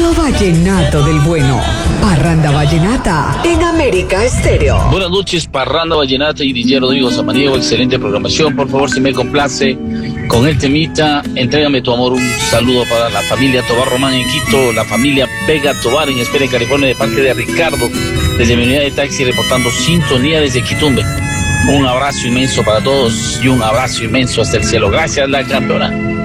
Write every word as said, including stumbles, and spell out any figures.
Lo vallenato del bueno. Parranda Vallenata en América Estéreo. Buenas noches, Parranda Vallenata y D J Rodrigo Samaniego. Excelente programación. Por favor, si me complace con el temita, entrégame tu amor. Un saludo para la familia Tobar Román en Quito, la familia Vega Tobar en Espera, California, de parte de Ricardo, desde mi unidad de taxi, reportando sintonía desde Quitumbe. Un abrazo inmenso para todos y un abrazo inmenso hasta el cielo. Gracias, la campeona.